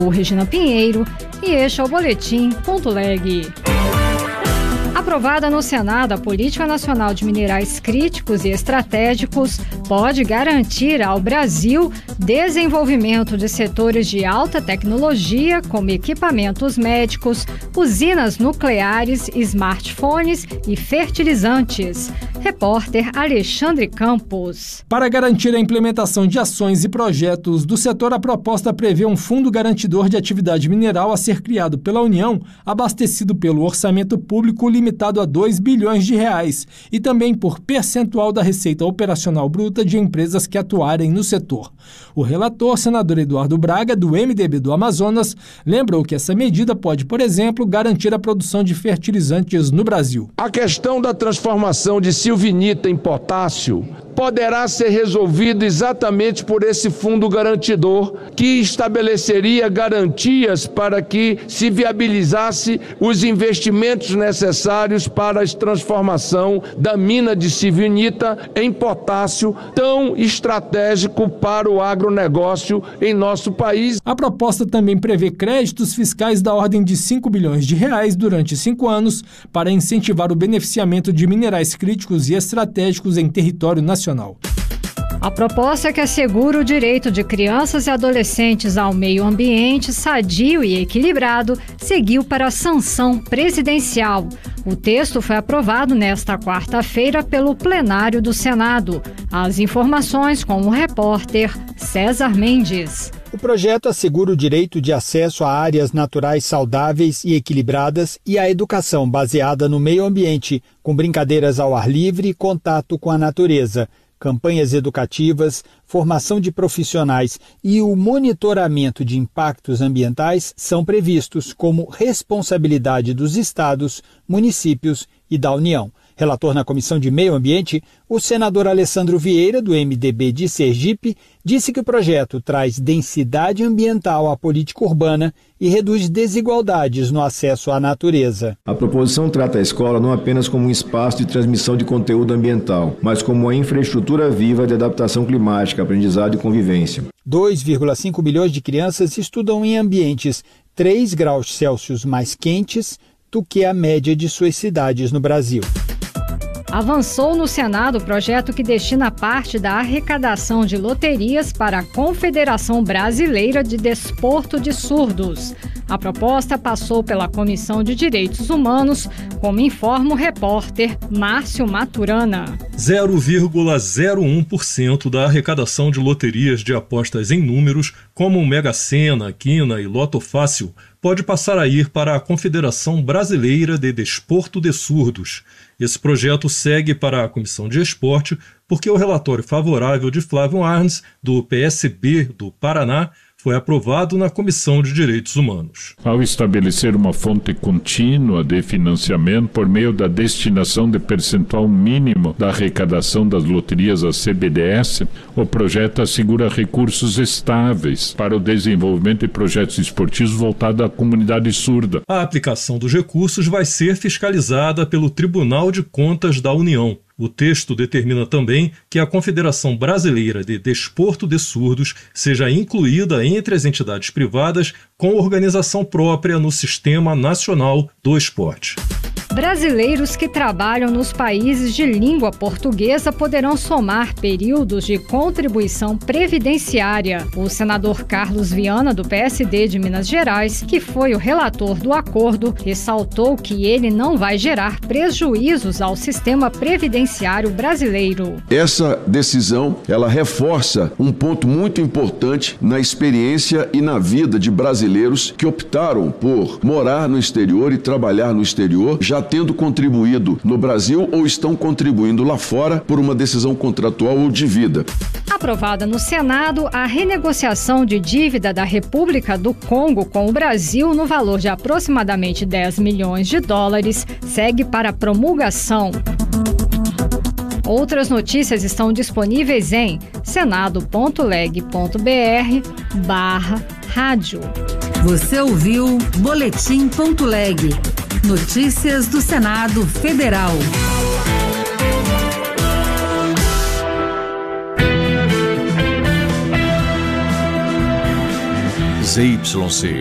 Regina Pinheiro, e este é o Boletim.leg. Aprovada no Senado, a Política Nacional de Minerais Críticos e Estratégicos pode garantir ao Brasil desenvolvimento de setores de alta tecnologia, como equipamentos médicos, usinas nucleares, smartphones e fertilizantes. Repórter Alexandre Campos. Para garantir a implementação de ações e projetos do setor, a proposta prevê um fundo garantidor de atividade mineral a ser criado pela União, abastecido pelo orçamento público limitado a R$2 bilhões, e também por percentual da receita operacional bruta de empresas que atuarem no setor. O relator, senador Eduardo Braga, do MDB do Amazonas, lembrou que essa medida pode, por exemplo, garantir a produção de fertilizantes no Brasil. A questão da transformação de silvinita em potássio poderá ser resolvido exatamente por esse fundo garantidor, que estabeleceria garantias para que se viabilizasse os investimentos necessários para a transformação da mina de silvinita em potássio, tão estratégico para o agronegócio em nosso país. A proposta também prevê créditos fiscais da ordem de R$5 bilhões durante 5 anos para incentivar o beneficiamento de minerais críticos e estratégicos em território nacional. A proposta que assegura o direito de crianças e adolescentes ao meio ambiente sadio e equilibrado seguiu para a sanção presidencial. O texto foi aprovado nesta quarta-feira pelo plenário do Senado. As informações com o repórter César Mendes. O projeto assegura o direito de acesso a áreas naturais saudáveis e equilibradas e a educação baseada no meio ambiente, com brincadeiras ao ar livre e contato com a natureza. Campanhas educativas, formação de profissionais e o monitoramento de impactos ambientais são previstos como responsabilidade dos estados, municípios e da União. Relator na Comissão de Meio Ambiente, o senador Alessandro Vieira, do MDB de Sergipe, disse que o projeto traz densidade ambiental à política urbana e reduz desigualdades no acesso à natureza. A proposição trata a escola não apenas como um espaço de transmissão de conteúdo ambiental, mas como uma infraestrutura viva de adaptação climática, aprendizado e convivência. 2,5 milhões de crianças estudam em ambientes 3 graus Celsius mais quentes do que a média de suas cidades no Brasil. Avançou no Senado o projeto que destina parte da arrecadação de loterias para a Confederação Brasileira de Desporto de Surdos. A proposta passou pela Comissão de Direitos Humanos, como informa o repórter Márcio Maturana. 0,01% da arrecadação de loterias de apostas em números, como Mega Sena, Quina e Loto Fácil, pode passar a ir para a Confederação Brasileira de Desporto de Surdos. Esse projeto segue para a Comissão de Esporte porque o relatório favorável de Flávio Arnes, do PSB do Paraná, foi aprovado na Comissão de Direitos Humanos. Ao estabelecer uma fonte contínua de financiamento por meio da destinação de percentual mínimo da arrecadação das loterias à CBDS, o projeto assegura recursos estáveis para o desenvolvimento de projetos esportivos voltados à comunidade surda. A aplicação dos recursos vai ser fiscalizada pelo Tribunal de Contas da União. O texto determina também que a Confederação Brasileira de Desporto de Surdos seja incluída entre as entidades privadas com organização própria no Sistema Nacional do Esporte. Brasileiros que trabalham nos países de língua portuguesa poderão somar períodos de contribuição previdenciária. O senador Carlos Viana, do PSD de Minas Gerais, que foi o relator do acordo, ressaltou que ele não vai gerar prejuízos ao sistema previdenciário brasileiro. Essa decisão, ela reforça um ponto muito importante na experiência e na vida de brasileiros que optaram por morar no exterior e trabalhar no exterior, já tendo contribuído no Brasil ou estão contribuindo lá fora por uma decisão contratual ou de vida. Aprovada no Senado, a renegociação de dívida da República do Congo com o Brasil no valor de aproximadamente $10 milhões segue para promulgação. Outras notícias estão disponíveis em senado.leg.br/rádio. Você ouviu Boletim.leg. Notícias do Senado Federal. ZYC